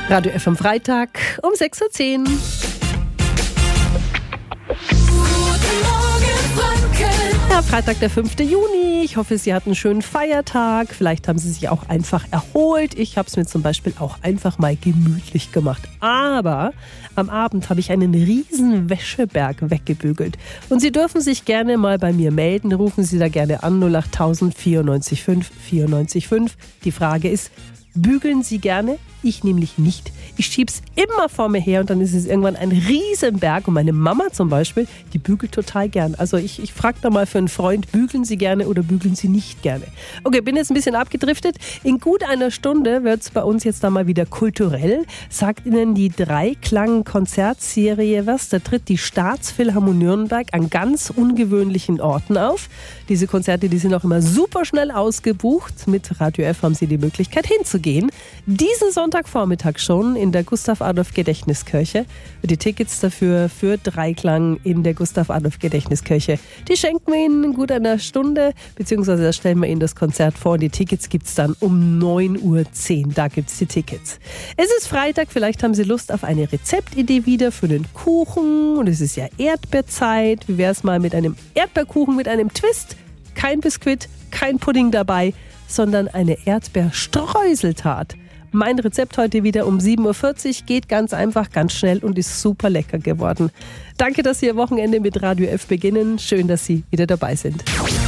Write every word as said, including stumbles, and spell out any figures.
Radio F am Freitag um sechs Uhr zehn. Ja, Freitag, der fünfte Juni. Ich hoffe, Sie hatten einen schönen Feiertag. Vielleicht haben Sie sich auch einfach erholt. Ich habe es mir zum Beispiel auch einfach mal gemütlich gemacht. Aber am Abend habe ich einen riesen Wäscheberg weggebügelt. Und Sie dürfen sich gerne mal bei mir melden. Rufen Sie da gerne an null acht tausend vierundneunzig fünf vierundneunzig fünf. Die Frage ist, bügeln Sie gerne? Ich nämlich nicht. Ich schieb's immer vor mir her und dann ist es irgendwann ein Riesenberg. Und meine Mama zum Beispiel, die bügelt total gern. Also ich, ich frage da mal für einen Freund, bügeln Sie gerne oder bügeln Sie nicht gerne? Okay, bin jetzt ein bisschen abgedriftet. In gut einer Stunde wird es bei uns jetzt da mal wieder kulturell. Sagt Ihnen die Dreiklang-Konzertserie was? Da tritt die Staatsphilharmonie Nürnberg an ganz ungewöhnlichen Orten auf. Diese Konzerte, die sind auch immer super schnell ausgebucht. Mit Radio F haben Sie die Möglichkeit hinzugehen. Diesen Sonntagvormittag schon in der Gustav-Adolf-Gedächtniskirche. Die Tickets dafür für Dreiklang in der Gustav-Adolf-Gedächtniskirche, die schenken wir Ihnen in gut einer Stunde, beziehungsweise da stellen wir Ihnen das Konzert vor. Die Tickets gibt es dann um neun Uhr zehn. Da gibt es die Tickets. Es ist Freitag, vielleicht haben Sie Lust auf eine Rezeptidee wieder für den Kuchen. Und es ist ja Erdbeerzeit. Wie wäre es mal mit einem Erdbeerkuchen mit einem Twist? Kein Biskuit, kein Pudding dabei, sondern eine Erdbeerstreuseltat. Mein Rezept heute wieder um sieben Uhr vierzig, geht ganz einfach, ganz schnell und ist super lecker geworden. Danke, dass Sie Ihr Wochenende mit Radio F beginnen. Schön, dass Sie wieder dabei sind.